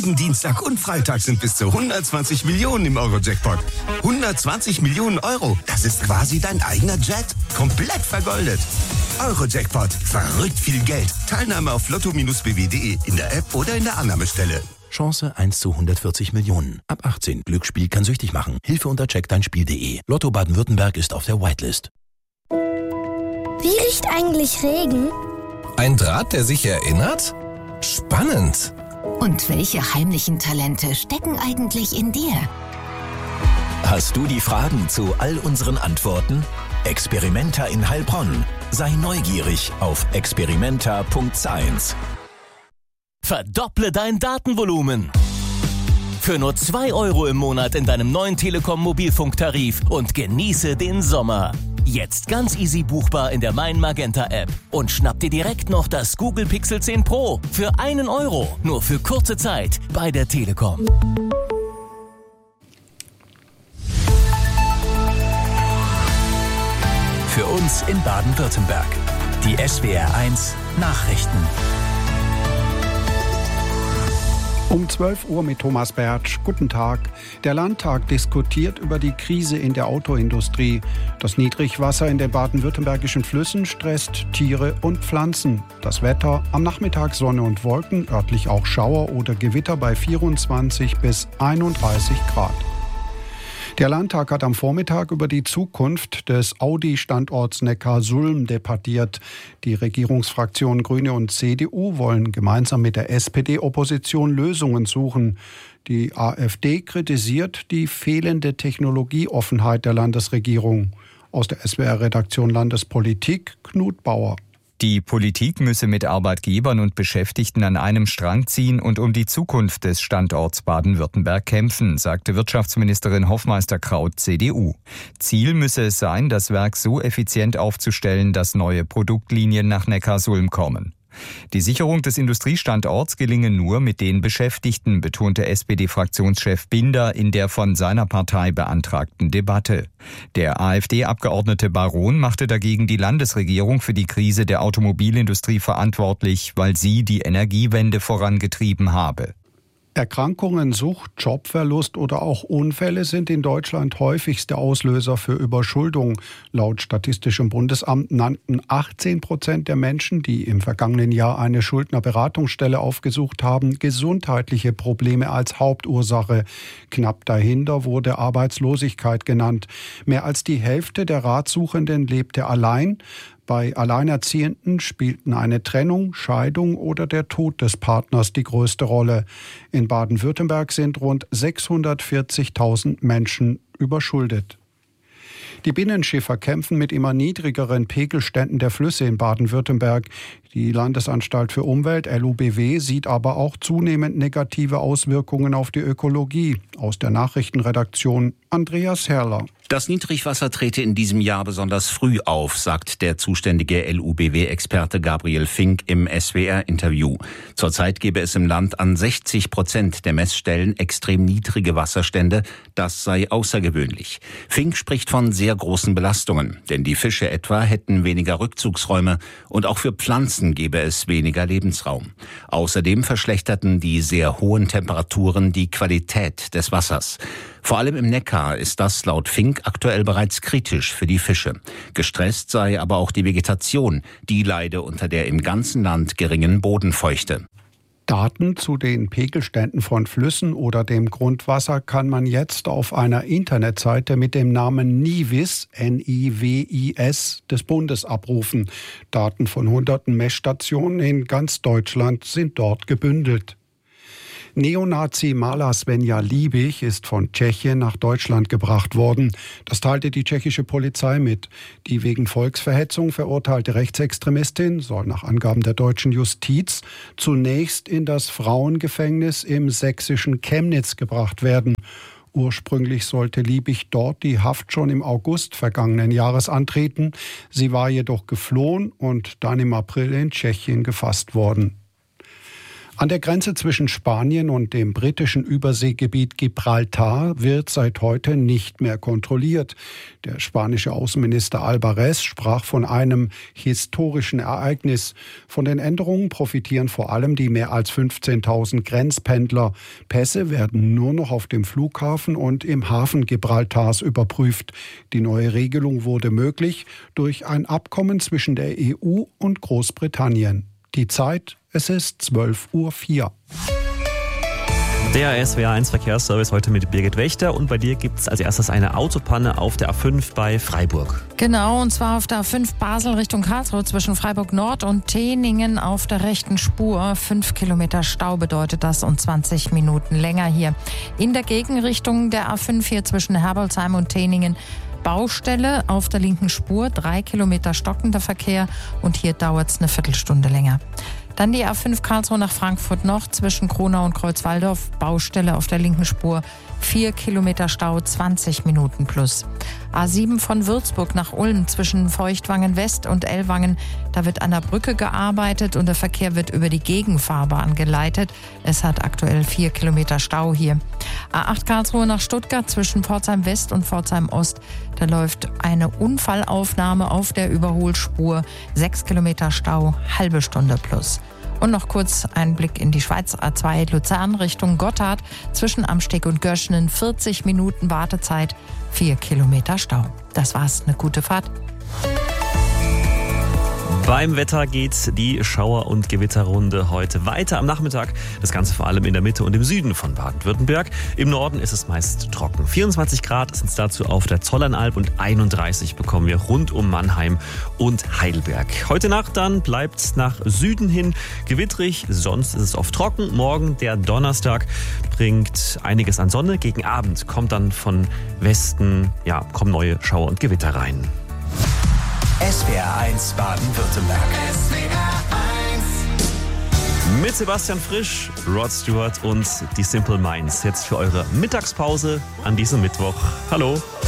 Jeden Dienstag und Freitag sind bis zu 120 Millionen im Euro-Jackpot. 120 Millionen Euro, das ist quasi dein eigener Jet. Komplett vergoldet. Euro-Jackpot, verrückt viel Geld. Teilnahme auf lotto-bw.de, in der App oder in der Annahmestelle. Chance 1 zu 140 Millionen. Ab 18. Glücksspiel kann süchtig machen. Hilfe unter checkdeinspiel.de. Lotto Baden-Württemberg ist auf der Whitelist. Wie riecht eigentlich Regen? Ein Draht, der sich erinnert? Spannend. Und welche heimlichen Talente stecken eigentlich in dir? Hast du die Fragen zu all unseren Antworten? Experimenta in Heilbronn. Sei neugierig auf experimenta.science. Verdopple dein Datenvolumen. Für nur 2 Euro im Monat in deinem neuen Telekom-Mobilfunktarif und genieße den Sommer. Jetzt ganz easy buchbar in der Mein Magenta App. Und schnapp dir direkt noch das Google Pixel 10 Pro für 1 Euro. Nur für kurze Zeit bei der Telekom. Für uns in Baden-Württemberg. Die SWR1 Nachrichten. Um 12 Uhr mit Thomas Bertsch. Guten Tag. Der Landtag diskutiert über die Krise in der Autoindustrie. Das Niedrigwasser in den baden-württembergischen Flüssen stresst Tiere und Pflanzen. Das Wetter: am Nachmittag Sonne und Wolken, örtlich auch Schauer oder Gewitter bei 24 bis 31 Grad. Der Landtag hat am Vormittag über die Zukunft des Audi-Standorts Neckarsulm debattiert. Die Regierungsfraktionen Grüne und CDU wollen gemeinsam mit der SPD-Opposition Lösungen suchen. Die AfD kritisiert die fehlende Technologieoffenheit der Landesregierung. Aus der SWR-Redaktion Landespolitik Knut Bauer. Die Politik müsse mit Arbeitgebern und Beschäftigten an einem Strang ziehen und um die Zukunft des Standorts Baden-Württemberg kämpfen, sagte Wirtschaftsministerin Hoffmeister-Kraut, CDU. Ziel müsse es sein, das Werk so effizient aufzustellen, dass neue Produktlinien nach Neckarsulm kommen. Die Sicherung des Industriestandorts gelinge nur mit den Beschäftigten, betonte SPD-Fraktionschef Binder in der von seiner Partei beantragten Debatte. Der AfD-Abgeordnete Baron machte dagegen die Landesregierung für die Krise der Automobilindustrie verantwortlich, weil sie die Energiewende vorangetrieben habe. Erkrankungen, Sucht, Jobverlust oder auch Unfälle sind in Deutschland häufigste Auslöser für Überschuldung. Laut Statistischem Bundesamt nannten 18% der Menschen, die im vergangenen Jahr eine Schuldnerberatungsstelle aufgesucht haben, gesundheitliche Probleme als Hauptursache. Knapp dahinter wurde Arbeitslosigkeit genannt. Mehr als die Hälfte der Ratsuchenden lebte allein. Bei Alleinerziehenden spielten eine Trennung, Scheidung oder der Tod des Partners die größte Rolle. In Baden-Württemberg sind rund 640.000 Menschen überschuldet. Die Binnenschiffer kämpfen mit immer niedrigeren Pegelständen der Flüsse in Baden-Württemberg. Die Landesanstalt für Umwelt, LUBW, sieht aber auch zunehmend negative Auswirkungen auf die Ökologie. Aus der Nachrichtenredaktion Andreas Herrler. Das Niedrigwasser trete in diesem Jahr besonders früh auf, sagt der zuständige LUBW-Experte Gabriel Fink im SWR-Interview. Zurzeit gebe es im Land an 60% der Messstellen extrem niedrige Wasserstände. Das sei außergewöhnlich. Fink spricht von sehr großen Belastungen, denn die Fische etwa hätten weniger Rückzugsräume und auch für Pflanzen gäbe es weniger Lebensraum. Außerdem verschlechterten die sehr hohen Temperaturen die Qualität des Wassers. Vor allem im Neckar ist das laut Fink aktuell bereits kritisch für die Fische. Gestresst sei aber auch die Vegetation, die leide unter der im ganzen Land geringen Bodenfeuchte. Daten zu den Pegelständen von Flüssen oder dem Grundwasser kann man jetzt auf einer Internetseite mit dem Namen NIWIS, N-I-W-I-S, des Bundes abrufen. Daten von hunderten Messstationen in ganz Deutschland sind dort gebündelt. Neonazi-Maler Svenja Liebig ist von Tschechien nach Deutschland gebracht worden. Das teilte die tschechische Polizei mit. Die wegen Volksverhetzung verurteilte Rechtsextremistin soll nach Angaben der deutschen Justiz zunächst in das Frauengefängnis im sächsischen Chemnitz gebracht werden. Ursprünglich sollte Liebig dort die Haft schon im August vergangenen Jahres antreten. Sie war jedoch geflohen und dann im April in Tschechien gefasst worden. An der Grenze zwischen Spanien und dem britischen Überseegebiet Gibraltar wird seit heute nicht mehr kontrolliert. Der spanische Außenminister Alvarez sprach von einem historischen Ereignis. Von den Änderungen profitieren vor allem die mehr als 15.000 Grenzpendler. Pässe werden nur noch auf dem Flughafen und im Hafen Gibraltars überprüft. Die neue Regelung wurde möglich durch ein Abkommen zwischen der EU und Großbritannien. Die Zeit: es ist 12:04 Uhr. Der SWR1 Verkehrsservice heute mit Birgit Wächter. Und bei dir gibt es als erstes eine Autopanne auf der A5 bei Freiburg. Genau, und zwar auf der A5 Basel Richtung Karlsruhe zwischen Freiburg Nord und Teningen auf der rechten Spur. 5 Kilometer Stau bedeutet das und 20 Minuten länger hier. In der Gegenrichtung der A5 hier zwischen Herbolzheim und Teningen Baustelle auf der linken Spur, 3 Kilometer stockender Verkehr und hier dauert es eine Viertelstunde länger. Dann die A5 Karlsruhe nach Frankfurt Nord zwischen Kronau und Kreuzwaldorf, Baustelle auf der linken Spur, 4 Kilometer Stau, 20 Minuten plus. A7 von Würzburg nach Ulm zwischen Feuchtwangen West und Ellwangen, da wird an der Brücke gearbeitet und der Verkehr wird über die Gegenfahrbahn geleitet. Es hat aktuell 4 Kilometer Stau hier. A8 Karlsruhe nach Stuttgart zwischen Pforzheim West und Pforzheim Ost, da läuft eine Unfallaufnahme auf der Überholspur, 6 Kilometer Stau, halbe Stunde plus. Und noch kurz ein Blick in die Schweiz, A2 Luzern Richtung Gotthard, zwischen Amsteg und Göschenen 40 Minuten Wartezeit, 4 Kilometer Stau. Das war's, eine gute Fahrt. Beim Wetter geht die Schauer- und Gewitterrunde heute weiter am Nachmittag. Das Ganze vor allem in der Mitte und im Süden von Baden-Württemberg. Im Norden ist es meist trocken. 24 Grad sind es dazu auf der Zollernalb und 31 bekommen wir rund um Mannheim und Heidelberg. Heute Nacht dann bleibt es nach Süden hin gewittrig, sonst ist es oft trocken. Morgen, der Donnerstag, bringt einiges an Sonne. Gegen Abend kommt dann von Westen, kommen neue Schauer und Gewitter rein. SWR1 Baden-Württemberg. Mit Sebastian Frisch, Rod Stewart und die Simple Minds. Jetzt für eure Mittagspause an diesem Mittwoch. Hallo.